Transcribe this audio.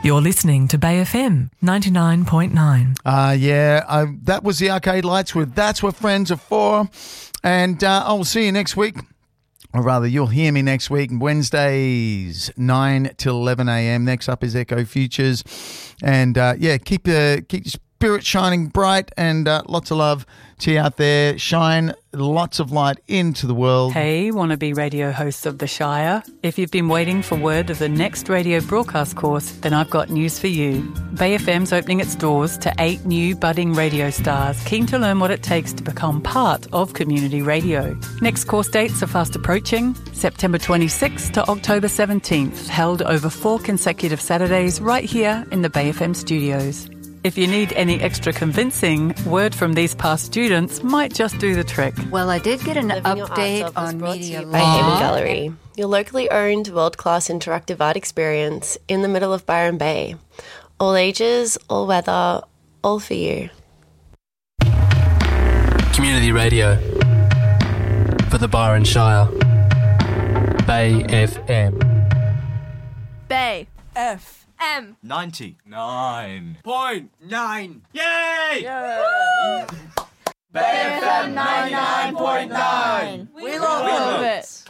You're listening to Bay FM 99.9. That was the Arcade Lights with That's What Friends Are For. And I'll see you next week. Or rather, you'll hear me next week, Wednesdays, 9 till 11 a.m. Next up is Echo Futures. And, keep your spirit shining bright and lots of love to you out there. Shine lots of light into the world. Hey, wannabe radio hosts of The Shire. If you've been waiting for word of the next radio broadcast course, then I've got news for you. Bay FM's opening its doors to 8 new budding radio stars keen to learn what it takes to become part of community radio. Next course dates are fast approaching, September 26th to October 17th, held over 4 consecutive Saturdays right here in the Bay FM studios. If you need any extra convincing, word from these past students might just do the trick. Well, I did get an update on media by Haven Gallery, your locally owned world-class interactive art experience in the middle of Byron Bay. All ages, all weather, all for you. Community radio for the Byron Shire. Bay FM. Bay FM 99.9. Yay! Bay FM 99.9. We love it.